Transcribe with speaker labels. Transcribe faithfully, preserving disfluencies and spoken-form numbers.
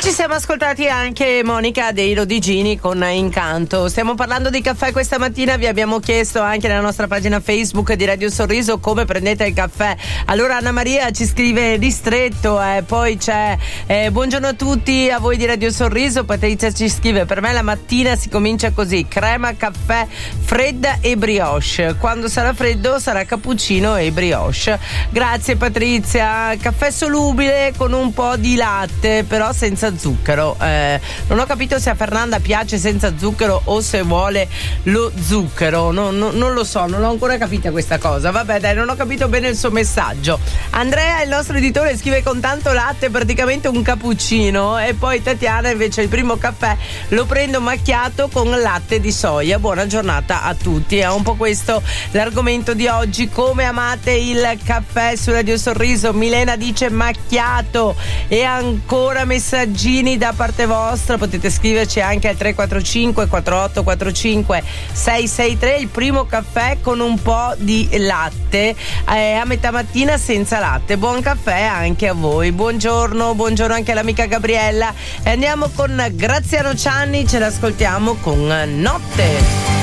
Speaker 1: ci siamo ascoltati anche Monica dei Rodigini con Incanto. Stiamo parlando di caffè questa mattina, vi abbiamo chiesto anche nella nostra pagina Facebook di Radio Sorriso come prendete il caffè. Allora Anna Maria ci scrive ristretto, eh, poi c'è eh, buongiorno a tutti, a voi di Radio Sorriso. Patrizia ci scrive: per me la mattina si comincia così, crema, caffè, fredda e brioche. Quando sarà freddo sarà cappuccino e brioche. Grazie Patrizia. Caffè solubile con un po' di latte, però senza zucchero. Eh, non ho capito se a Fernanda piace senza zucchero o se vuole lo zucchero. No, no, non lo so, non ho ancora capito questa cosa. Vabbè, dai, non ho capito bene il suo messaggio. Andrea, il nostro editore, scrive con tanto latte praticamente un cappuccino. E poi Tatiana invece il primo caffè lo prendo macchiato con latte di soia. Buona giornata a tutti. È un po' questo l'argomento di oggi. Come amate il caffè su Radio Sorriso? Milena dice macchiato. E ancora messaggini da parte vostra, potete scriverci anche al tre quattro cinque quattro otto quattro cinque sei sei tre. Il primo caffè con un po' di latte, eh, a metà mattina senza latte. Buon caffè anche a voi. Buongiorno, buongiorno anche all'amica Gabriella. E andiamo con Graziano Cianni, ce l'ascoltiamo con Notte.